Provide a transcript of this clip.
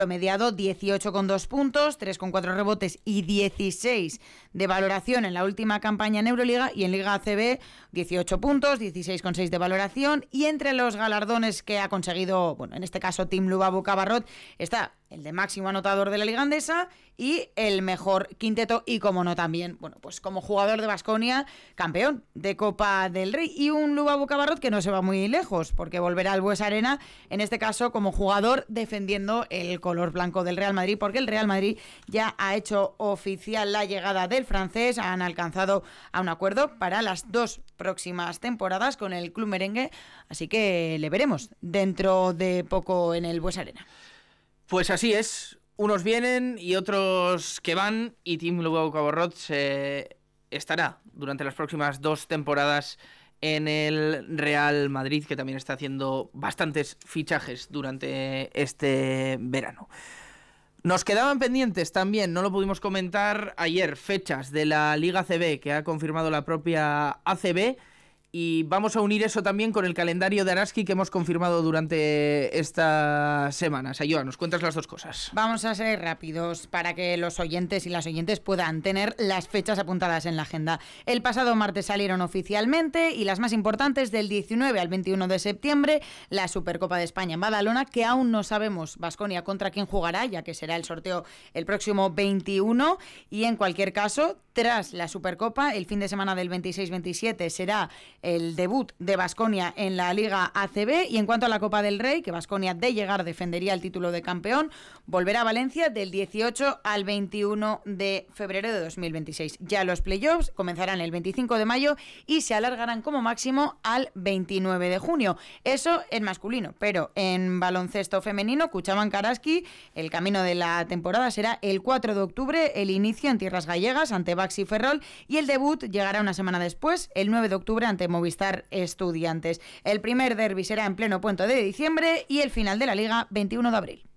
promediado 18,2 puntos, 3,4 rebotes y 16 de valoración en la última campaña en Euroliga, y en Liga ACB 18 puntos, 16,6 de valoración. Y entre los galardones que ha conseguido, bueno, en este caso Tim Lubabu Cabarrot, está el de máximo anotador de la Liga Andesa y el mejor quinteto, y como no también, bueno, pues como jugador de Baskonia, campeón de Copa del Rey, y un Lubabu Cabarrot que no se va muy lejos, porque volverá al Bues Arena, en este caso como jugador defendiendo el color blanco del Real Madrid, porque el Real Madrid ya ha hecho oficial la llegada del francés, han alcanzado a un acuerdo para las 2 próximas temporadas con el club merengue, así que le veremos dentro de poco en el Bues Arena. Pues así es, unos vienen y otros que van, y Tim Lubabu Cabarrot estará durante las próximas 2 temporadas en el Real Madrid, que también está haciendo bastantes fichajes durante este verano. Nos quedaban pendientes también, no lo pudimos comentar ayer, fechas de la Liga ACB que ha confirmado la propia ACB. Y vamos a unir eso también con el calendario de Araski que hemos confirmado durante estas semanas. Ayoa, ¿nos cuentas las dos cosas? Vamos a ser rápidos para que los oyentes y las oyentes puedan tener las fechas apuntadas en la agenda. El pasado martes salieron oficialmente, y las más importantes: del 19 al 21 de septiembre, la Supercopa de España en Badalona, que aún no sabemos Baskonia contra quién jugará, ya que será el sorteo el próximo 21. Y en cualquier caso, tras la Supercopa, el fin de semana del 26-27 será el debut de Baskonia en la Liga ACB. Y en cuanto a la Copa del Rey, que Baskonia de llegar defendería el título de campeón, volverá a Valencia del 18 al 21 de febrero de 2026. Ya los playoffs comenzarán el 25 de mayo y se alargarán como máximo al 29 de junio. Eso en masculino, pero en baloncesto femenino, Cuchabank Araski, el camino de la temporada será el 4 de octubre, el inicio en tierras gallegas ante Baxi Ferrol, y el debut llegará una semana después, el 9 de octubre ante Movistar Estudiantes. El primer derbi será en pleno puente de diciembre y el final de la Liga 21 de abril.